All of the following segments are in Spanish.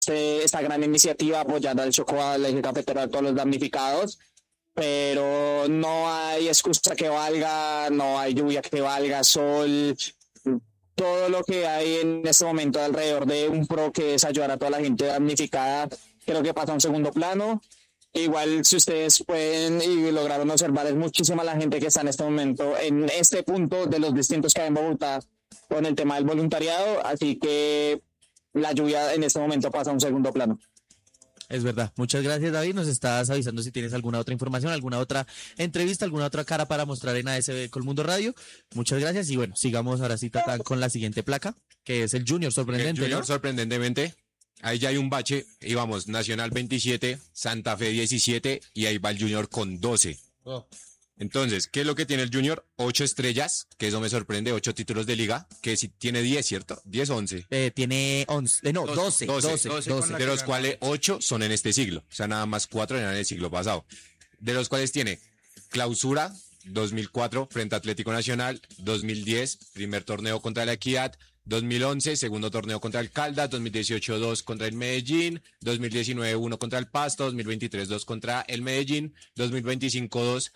esta gran iniciativa apoyando al Chocó, al eje cafetero, a todos los damnificados, pero no hay excusa que valga, no hay lluvia que valga, sol, todo lo que hay en este momento alrededor de un pro que es ayudar a toda la gente damnificada, creo que pasa a un segundo plano. Igual, si ustedes pueden y lograron observar, es muchísima la gente que está en este momento, en este punto de los distintos que hay en Bogotá, con el tema del voluntariado, así que la lluvia en este momento pasa a un segundo plano. Es verdad. Muchas gracias, David. Nos estás avisando si tienes alguna otra información, alguna otra entrevista, alguna otra cara para mostrar en ASB Colmundo Radio. Muchas gracias y bueno, sigamos ahora sí, Tatán, con la siguiente placa, que es el Junior sorprendente, El Junior ¿no? sorprendentemente. Ahí ya hay un bache, y vamos, Nacional 27, Santa Fe 17, y ahí va el Junior con 12. Entonces, ¿qué es lo que tiene el Junior? 8 estrellas, que eso me sorprende, 8 títulos de liga, que si tiene 10, ¿cierto? 10 o 11. Tiene 11, no, 12. 12, de los cuales 8 son en este siglo, o sea, nada más 4 eran en el siglo pasado. De los cuales tiene Clausura 2004 frente a Atlético Nacional, 2010 primer torneo contra la Equidad, 2011 segundo torneo contra el Caldas, 2018 2 contra el Medellín, 2019 1 contra el Pasto, 2023 2 contra el Medellín, 2025 2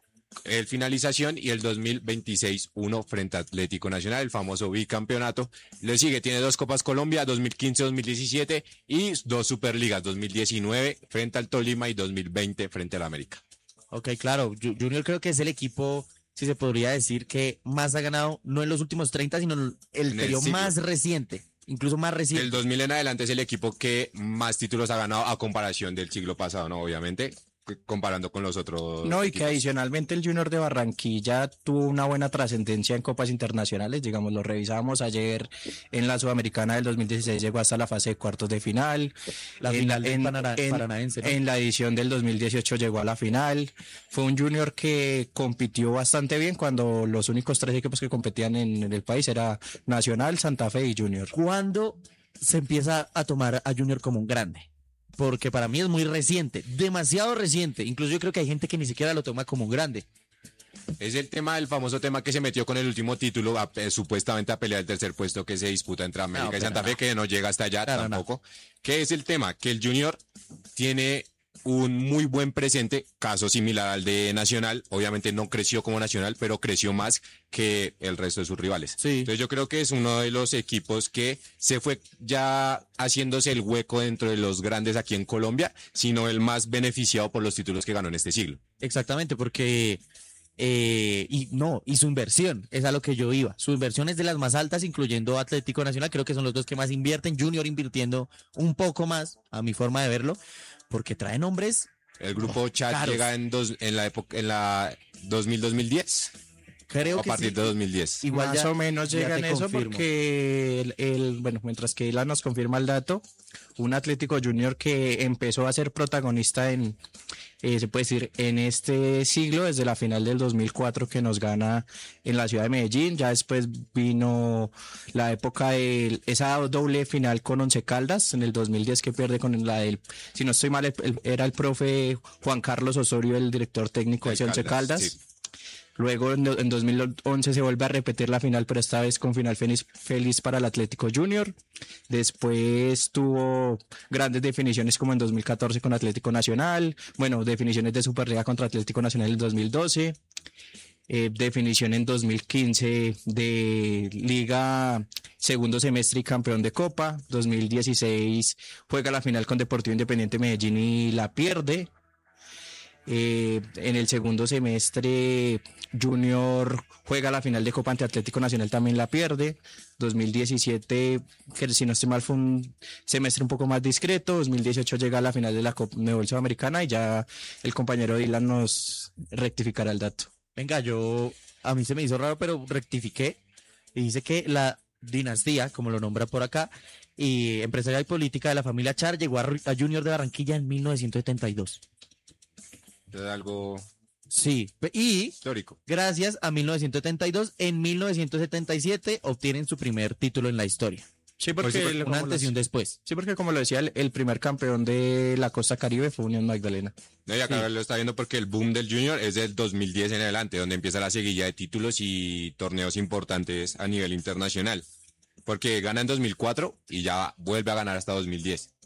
el finalización y el 2026 1 frente a Atlético Nacional, el famoso bicampeonato. Le sigue, tiene 2 Copas Colombia, 2015-2017 y 2 Superligas, 2019 frente al Tolima y 2020 frente al América. Ok, claro, Junior creo que es el equipo, si se podría decir, que más ha ganado, no en los últimos 30, sino el periodo más reciente, incluso más reciente. Del 2000 en adelante es el equipo que más títulos ha ganado a comparación del siglo pasado, ¿no? Obviamente, comparando con los otros No, y equipos. que adicionalmente el Junior de Barranquilla tuvo una buena trascendencia en copas internacionales, digamos, lo revisamos ayer en la Sudamericana del 2016, llegó hasta la fase de cuartos de final, La final del Paranaense, ¿no? En la edición del 2018 llegó a la final, fue un Junior que compitió bastante bien cuando los únicos 3 equipos que competían en el país era Nacional, Santa Fe y Junior. ¿Cuándo se empieza a tomar a Junior como un grande? Porque para mí es muy reciente, demasiado reciente. Incluso yo creo que hay gente que ni siquiera lo toma como un grande. Es el tema, el famoso tema que se metió con el último título, supuestamente a pelear el tercer puesto que se disputa entre América y Santa Fe, que no llega hasta allá tampoco. ¿Qué es el tema? Que el Junior tiene un muy buen presente, caso similar al de Nacional, obviamente no creció como Nacional, pero creció más que el resto de sus rivales. Sí. Entonces yo creo que es uno de los equipos que se fue ya haciéndose el hueco dentro de los grandes aquí en Colombia, sino el más beneficiado por los títulos que ganó en este siglo. Exactamente, porque y su inversión, es a lo que yo iba. Su inversión es de las más altas, incluyendo Atlético Nacional, creo que son los dos que más invierten, Junior invirtiendo un poco más, a mi forma de verlo, porque trae nombres. El grupo Chat caros. llega en la 2000-2010. Creo a que partir sí. de 2010. Igual Más ya- o menos ya llega en te eso confirmo. porque bueno, mientras que Ilan nos confirma el dato, un Atlético Junior que empezó a ser protagonista en, se puede decir, en este siglo, desde la final del 2004 que nos gana en la ciudad de Medellín, ya después vino la época de esa doble final con Once Caldas, en el 2010 que pierde con la del, si no estoy mal, era el profe Juan Carlos Osorio, el director técnico de ese Once Caldas. Sí. Luego en 2011 se vuelve a repetir la final, pero esta vez con final feliz para el Atlético Junior. Después tuvo grandes definiciones como en 2014 con Atlético Nacional. Bueno, definiciones de Superliga contra Atlético Nacional en 2012. Definición en 2015 de Liga segundo semestre y campeón de Copa. 2016 juega la final con Deportivo Independiente Medellín y la pierde. En el segundo semestre Junior juega la final de Copa ante Atlético Nacional, también la pierde. 2017, que si no estoy mal fue un semestre un poco más discreto. 2018 llega a la final de la Copa Sudamericana y ya el compañero Dylan nos rectificará el dato. Venga, a mí se me hizo raro, pero rectifiqué y dice que la dinastía, como lo nombra por acá, y empresarial y política de la familia Char llegó a Junior de Barranquilla en 1972. Es algo Sí, y histórico. gracias a 1972, en 1977 obtienen su primer título en la historia. Sí, Pues porque, Un antes y un después. sí, porque como lo decía, el primer campeón de la Costa Caribe fue Unión Magdalena. No, y acá lo está viendo porque el boom del Junior es del 2010 en adelante, donde empieza la seguilla de títulos y torneos importantes a nivel internacional. Porque gana en 2004 y ya vuelve a ganar hasta 2010.